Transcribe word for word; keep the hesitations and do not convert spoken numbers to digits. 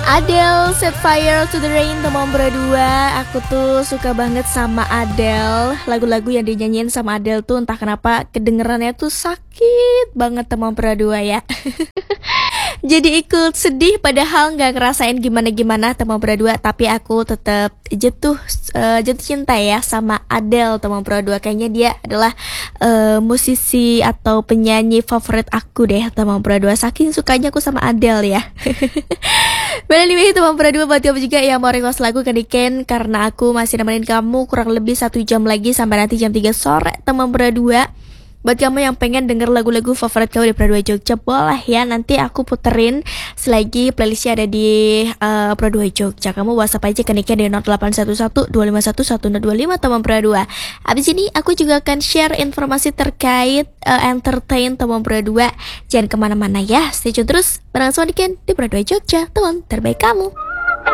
Adele, Set Fire to the Rain, teman berdua. Aku tuh suka banget sama Adele. Lagu-lagu yang dinyanyiin sama Adele tuh entah kenapa kedengerannya tuh sakit banget teman berdua ya. Jadi ikut sedih padahal nggak ngerasain gimana-gimana teman berdua. Tapi aku tetap jatuh uh, jatuh cinta ya sama Adele teman berdua. Kayaknya dia adalah uh, musisi atau penyanyi favorit aku deh teman berdua. Saking sukanya aku sama Adele ya. But anyway teman berdua, buat kamu juga yang mau request lagu ke Niken, karena aku masih nemenin kamu kurang lebih satu jam lagi sampai nanti jam tiga sore teman berdua. Buat kamu yang pengen denger lagu-lagu favorit kamu di Pro dua Jogja, boleh ya, nanti aku puterin selagi playlistnya ada di uh, Pro dua Jogja. Kamu WhatsApp aja ke Niken di nol delapan satu satu dua lima satu satu nol dua lima teman Pro dua. Abis ini aku juga akan share informasi terkait uh, entertain teman Pro dua. Jangan kemana-mana ya, stay tune terus bareng sama Niken di Pro dua Jogja, teman terbaik kamu.